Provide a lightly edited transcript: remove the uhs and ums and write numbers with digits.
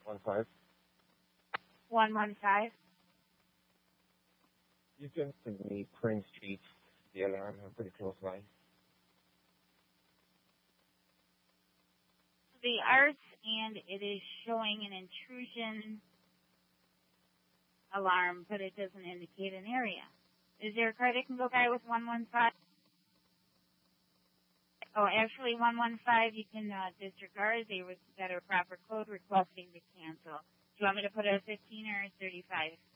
115. 115. You can send me Prince Street, the alarm. I'm pretty close by. The arts, and it is showing an intrusion alarm, but it doesn't indicate an area. Is there a car that can go by with 115? Oh, actually, 115 you can disregard. They got a proper code requesting to cancel. Do you want me to put a 15 or a 35?